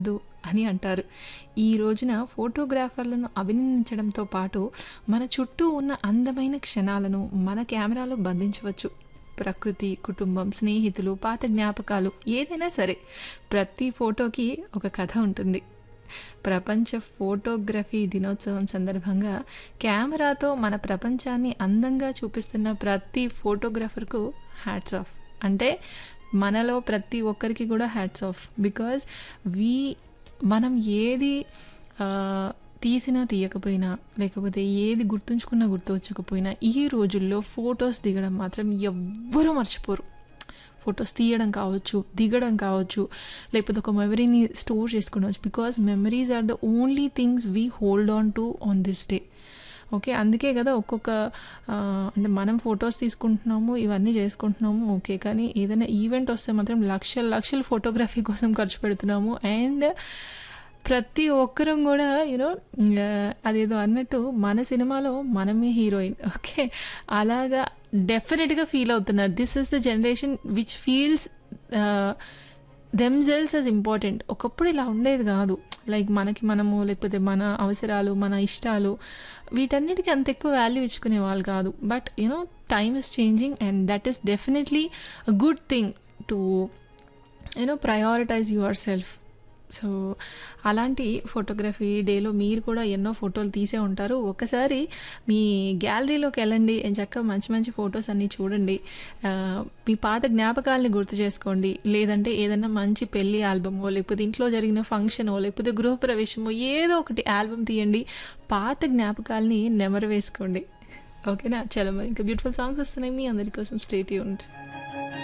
దు అని అంటారు. ఈ రోజున ఫోటోగ్రాఫర్లను అభినందించడంతో పాటు మన చుట్టూ ఉన్న అందమైన క్షణాలను మన కెమెరాలో బంధించవచ్చు. ప్రకృతి, కుటుంబం, స్నేహితులు, పాత జ్ఞాపకాలు ఏదైనా సరే ప్రతి ఫోటోకి ఒక కథ ఉంటుంది. ప్రపంచ ఫోటోగ్రఫీ దినోత్సవం సందర్భంగా కెమెరాతో మన ప్రపంచాన్ని అందంగా చూపిస్తున్న ప్రతి ఫోటోగ్రాఫర్కు హ్యాట్స్ ఆఫ్. అంటే మనలో ప్రతి ఒక్కరికి కూడా హ్యాట్స్ ఆఫ్. బికాజ్ వీ మనం ఏది ఆ, తీసినా తీయకపోయినా, లేకపోతే ఏది గుర్తుంచుకున్నా గుర్తుంచకపోయినా, ఈ రోజుల్లో ఫొటోస్ దిగడం మాత్రం ఎవ్వరూ మర్చిపోరు. ఫొటోస్ తీయడం కావచ్చు, దిగడం కావచ్చు, లేకపోతే ఒక మెమరీని స్టోర్ చేసుకోవచ్చు. Because memories are the only things we hold on to on this day. Okay, అందుకే కదా ఒక్కొక్క అంటే మనం ఫొటోస్ తీసుకుంటున్నాము, ఇవన్నీ చేసుకుంటున్నాము, ఓకే. కానీ ఏదైనా ఈవెంట్ వస్తే మాత్రం లక్షల లక్షలు ఫోటోగ్రఫీ కోసం ఖర్చు పెడుతున్నాము. అండ్ ప్రతి ఒక్కరం కూడా యూనో అదేదో అన్నట్టు మన సినిమాలో మనమే హీరోయిన్. ఓకే, అలాగా డెఫినెట్గా ఫీల్ అవుతున్నారు. This is the generation which feels themselves as important. ఒకప్పుడు ఇలా ఉండేది కాదు. లైక్ మనకి మనము, లేకపోతే మన అవసరాలు, మన ఇష్టాలు, వీటన్నిటికీ అంత ఎక్కువ వాల్యూ ఇచ్చుకునే వాళ్ళు కాదు. But you know time is changing and that is definitely a good thing to prioritise your self. So అలాంటి ఫోటోగ్రఫీ డేలో మీరు కూడా ఎన్నో ఫోటోలు తీసే ఉంటారు. ఒకసారి మీ గ్యాలరీలోకి వెళ్ళండి, చక్కగా మంచి మంచి ఫొటోస్ అన్నీ చూడండి. ఆ, మీ పాత జ్ఞాపకాలని గుర్తు చేసుకోండి. లేదంటే ఏదైనా మంచి పెళ్లి ఆల్బమో, లేకపోతే ఇంట్లో జరిగిన ఫంక్షనో, లేకపోతే గృహప్రవేశమో ఏదో ఒకటి ఆల్బమ్ తీయండి. పాత జ్ఞాపకాలని నెమరు వేసుకోండి. ఓకేనా? చలో మరి ఇంకా బ్యూటిఫుల్ సాంగ్స్ వస్తున్నాయి మీ అందరి కోసం. Stay tuned.